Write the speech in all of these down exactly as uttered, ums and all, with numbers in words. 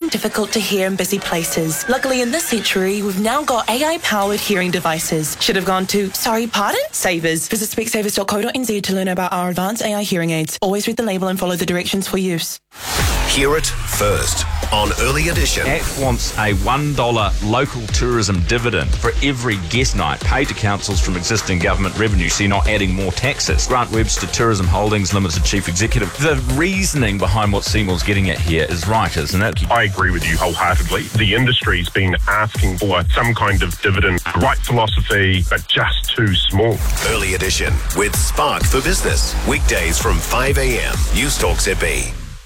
difficult to hear in busy places. Luckily, in this century, we've now got A I-powered hearing devices. Should have gone to, sorry, pardon? Savers. Visit speaksavers dot co dot n z to learn about our advanced A I hearing aids. Always read the label and follow the directions for use. Hear it first on Early Edition. A C T wants a one dollar local tourism dividend for every guest night paid to councils from existing government revenue, so you're not adding more taxes. Grant Webster, Tourism Holdings Limited Chief Executive. The reasoning behind what Seymour's getting at here is right, isn't it? I agree with you wholeheartedly. The industry's been asking for some kind of dividend. Right philosophy, but just too small. Early Edition with Spark for Business. Weekdays from five a.m. News Talk Z B.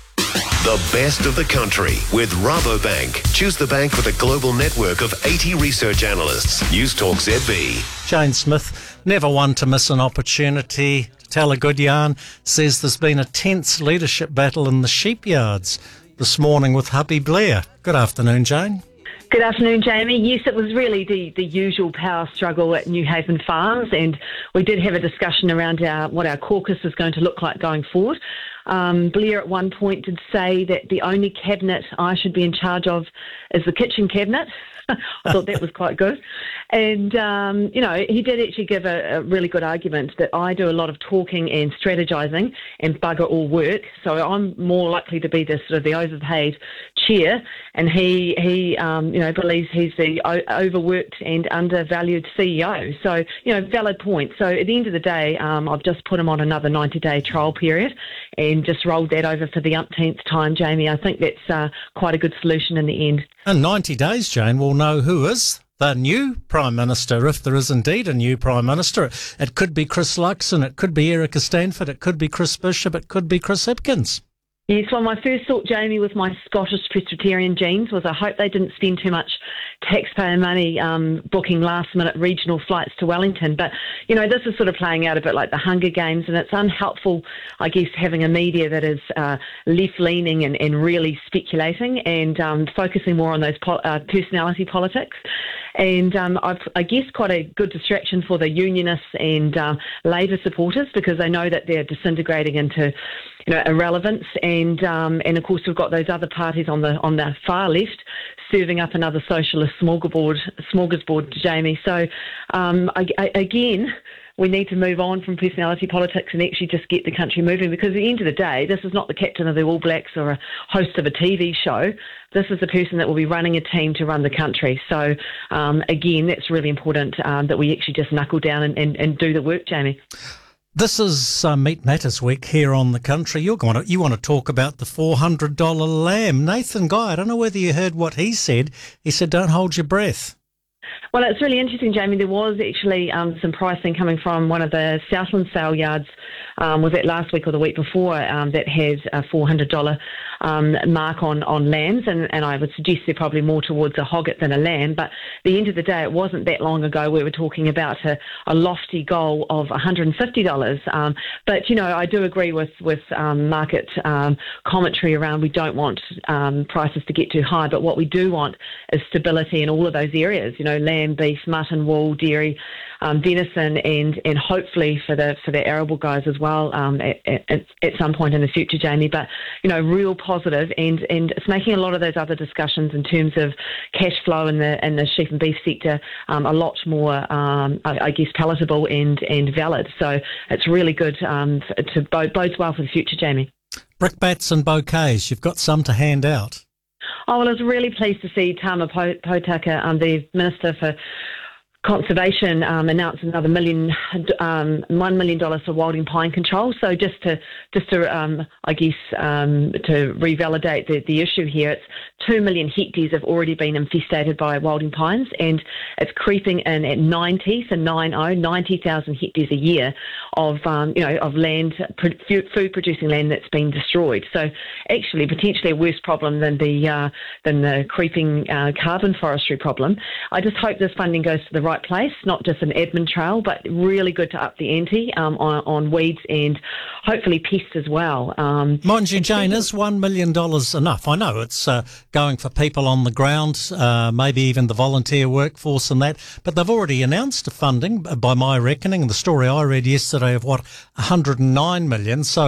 The best of the country with Rabobank. Choose the bank with a global network of eighty research analysts. News Talk Z B. Jane Smith, never one to miss an opportunity to tell a good yarn, says there's been a tense leadership battle in the sheep yards this morning with hubby Blair. Good afternoon, Jane. Good afternoon, Jamie. Yes, it was really the, the usual power struggle at New Haven Farms, and we did have a discussion around our, what our caucus is going to look like going forward. Um, Blair at one point did say that the only cabinet I should be in charge of is the kitchen cabinet. I thought that was quite good. And, um, you know, he did actually give a, a really good argument that I do a lot of talking and strategising and bugger all work. So I'm more likely to be the sort of the overpaid chair. And he, he um, you know, believes he's the o- overworked and undervalued C E O. So, you know, valid point. So at the end of the day, um, I've just put him on another ninety-day trial period and just rolled that over for the umpteenth time, Jamie. I think that's uh, quite a good solution in the end. In ninety days, Jane, we'll know who is the new Prime Minister, if there is indeed a new Prime Minister. It could be Chris Luxon, it could be Erica Stanford, it could be Chris Bishop, it could be Chris Hipkins. Yes, well, my first thought, Jamie, with my Scottish Presbyterian genes was I hope they didn't spend too much taxpayer money um, booking last-minute regional flights to Wellington. But, you know, this is sort of playing out a bit like the Hunger Games, and it's unhelpful, I guess, having a media that is uh, left-leaning and, and really speculating and um, focusing more on those po- uh, personality politics. And um, I've, I guess quite a good distraction for the unionists and um, Labour supporters because they know that they're disintegrating into, you know, irrelevance. And um, and of course we've got those other parties on the on the far left serving up another socialist smorgasbord, smorgasbord, Jamie. So um, I, I, again. We need to move on from personality politics and actually just get the country moving because at the end of the day, this is not the captain of the All Blacks or a host of a T V show. This is the person that will be running a team to run the country. So, um, again, that's really important um, that we actually just knuckle down and, and, and do the work, Jamie. This is uh, Meat Matters Week here on The Country. You're going to, you want to talk about the four hundred dollars lamb. Nathan Guy, I don't know whether you heard what he said. He said, don't hold your breath. Well, it's really interesting, Jamie. There was actually um, some pricing coming from one of the Southland sale yards, um, was it last week or the week before, um, that has a four hundred dollars um, mark on, on lambs, and, and I would suggest they're probably more towards a hogget than a lamb. But at the end of the day, it wasn't that long ago we were talking about a, a lofty goal of one hundred fifty dollars. Um, but, you know, I do agree with, with um, market um, commentary around we don't want um, prices to get too high, but what we do want is stability in all of those areas, you know, lamb, beef, mutton, wool, dairy, um, venison, and and hopefully for the for the arable guys as well um, at, at, at some point in the future, Jamie. But you know, real positive, and and it's making a lot of those other discussions in terms of cash flow in the in the sheep and beef sector um, a lot more, um, I, I guess, palatable and and valid. So it's really good um, to bode, bodes well for the future, Jamie. Brickbats and bouquets, you've got some to hand out. Oh, well, I was really pleased to see Tama Potaka, um, the Minister for Conservation, um, announce another million, um, one million dollars for wilding pine control. So just to, just to, um, I guess, um, to revalidate the, the issue here, it's two million hectares have already been infestated by wilding pines, and it's creeping in at ninety, so nine oh, ninety thousand hectares a year of, um, you know, of land, food producing land that's been destroyed. So actually, potentially a worse problem than the uh, than the creeping uh, carbon forestry problem. I just hope this funding goes to the right place, not just an admin trail, but really good to up the ante um, on, on weeds and hopefully pests as well. Um, Mind you, Jane, is one million dollars enough? I know it's uh, going for people on the ground, uh, maybe even the volunteer workforce and that, but they've already announced funding, by my reckoning, the story I read yesterday of, what, one hundred nine million dollars. So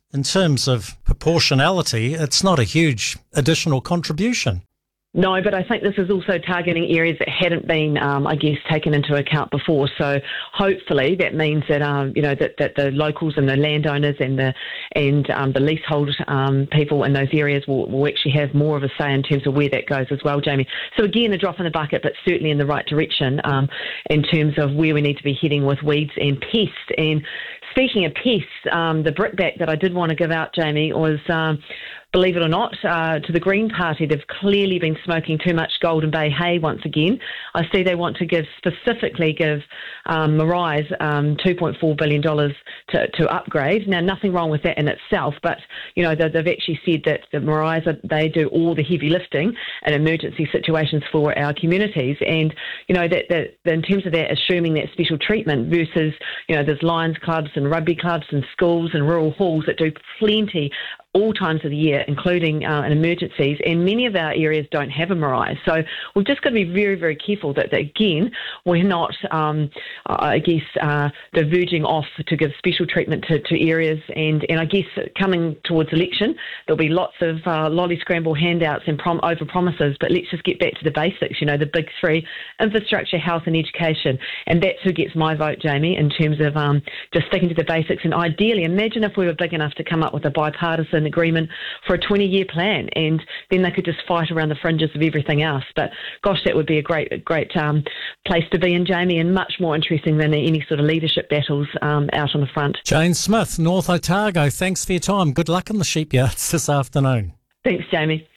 in terms of proportionality, it's not a huge additional contribution. No, but I think this is also targeting areas that hadn't been, um, I guess, taken into account before. So hopefully that means that um, you know that, that the locals and the landowners and the and um, the leasehold um, people in those areas will, will actually have more of a say in terms of where that goes as well, Jamie. So again, a drop in the bucket, but certainly in the right direction um, in terms of where we need to be heading with weeds and pests. And speaking of pests, um, the brickbat that I did want to give out, Jamie, was. Um, Believe it or not, uh, to the Green Party, they've clearly been smoking too much Golden Bay hay once again. I see they want to give, specifically give um, Marais um, two point four billion dollars to, to upgrade. Now, nothing wrong with that in itself, but, you know, they, they've actually said that the Marais, they do all the heavy lifting in emergency situations for our communities. And, you know, that, that in terms of that, assuming that special treatment versus, you know, there's Lions clubs and rugby clubs and schools and rural halls that do plenty all times of the year, including uh, in emergencies, and many of our areas don't have a Marais. So we've just got to be very, very careful that, that again, we're not, um, I guess, uh, diverging off to give special treatment to, to areas. And, and I guess coming towards election, there'll be lots of uh, lolly scramble handouts and prom- over promises, but let's just get back to the basics, you know, the big three: infrastructure, health and education. And that's who gets my vote, Jamie, in terms of um, just sticking to the basics. And ideally, imagine if we were big enough to come up with a bipartisan agreement for a twenty-year plan, and then they could just fight around the fringes of everything else. But gosh, that would be a great, great um, place to be in, Jamie, and much more interesting than any sort of leadership battles um, out on the front. Jane Smith, North Otago, thanks for your time. Good luck in the sheepyards this afternoon. Thanks, Jamie.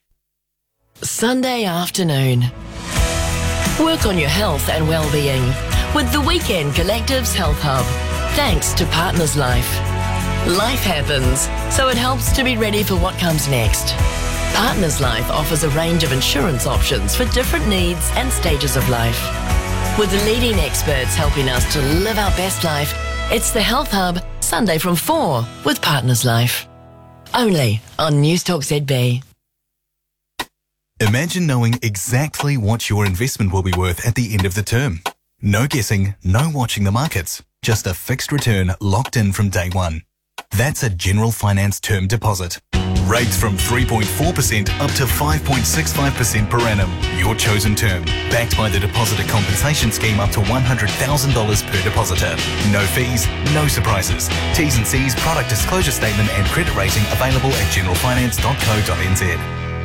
Sunday afternoon. Work on your health and well-being with the Weekend Collective's Health Hub. Thanks to Partners Life. Life happens, so it helps to be ready for what comes next. Partners Life offers a range of insurance options for different needs and stages of life. With the leading experts helping us to live our best life, it's the Health Hub, Sunday from four with Partners Life. Only on Newstalk Z B. Imagine knowing exactly what your investment will be worth at the end of the term. No guessing, no watching the markets, just a fixed return locked in from day one. That's a General Finance term deposit. Rates from three point four percent up to five point six five percent per annum. Your chosen term. Backed by the Depositor Compensation Scheme up to one hundred thousand dollars per depositor. No fees, no surprises. T's and C's, product disclosure statement and credit rating available at general finance dot co dot n z.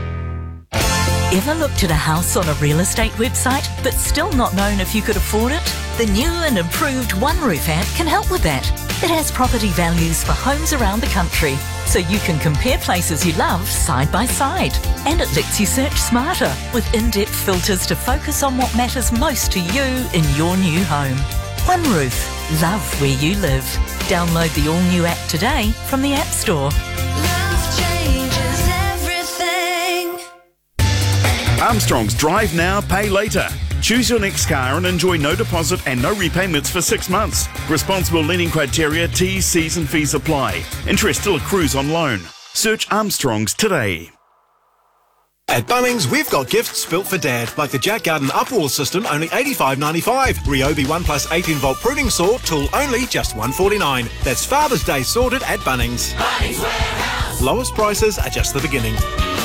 Ever looked at a house on a real estate website but still not known if you could afford it? The new and improved OneRoof app can help with that. It has property values for homes around the country, so you can compare places you love side by side. And it lets you search smarter with in-depth filters to focus on what matters most to you in your new home. OneRoof. Love where you live. Download the all-new app today from the App Store. Love changes everything. Armstrong's Drive Now, Pay Later. Choose your next car and enjoy no deposit and no repayments for six months. Responsible lending criteria, T's, C's and fees apply. Interest still accrues on loan. Search Armstrong's today. At Bunnings, we've got gifts built for Dad, like the Jack Garden Upwall system, only eighty-five ninety-five. Ryobi one plus eighteen volt pruning saw, tool only, just one forty-nine. That's Father's Day sorted at Bunnings. Bunnings Warehouse. Lowest prices are just the beginning.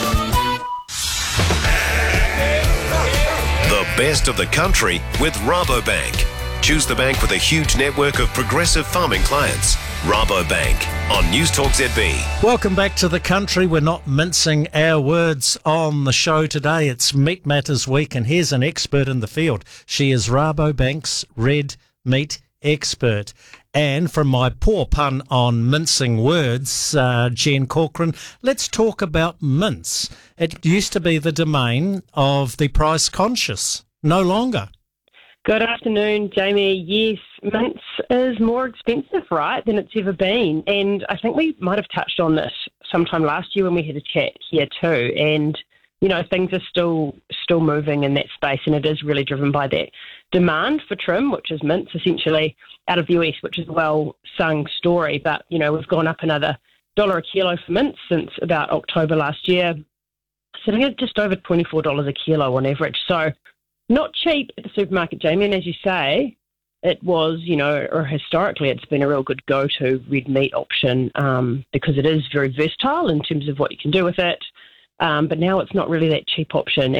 The best of the country with Rabobank. Choose the bank with a huge network of progressive farming clients. Rabobank on Newstalk Z B. Welcome back to the country. We're not mincing our words on the show today. It's Meat Matters Week, and here's an expert in the field. She is Rabobank's red meat expert. And from my poor pun on mincing words, uh, Jen Corcoran, let's talk about mince. It used to be the domain of the price conscious. No longer. Good afternoon, Jamie. Yes, mince is more expensive, right, than it's ever been. And I think we might have touched on this sometime last year when we had a chat here too. And, you know, things are still still moving in that space, and it is really driven by that demand for trim, which is mince, essentially, out of the U S, which is a well-sung story. But, you know, we've gone up another dollar a kilo for mince since about October last year, sitting at just over twenty-four dollars a kilo on average. So not cheap at the supermarket, Jamie, and as you say, it was, you know, or historically it's been a real good go-to red meat option um, because it is very versatile in terms of what you can do with it. Um, but now it's not really that cheap option.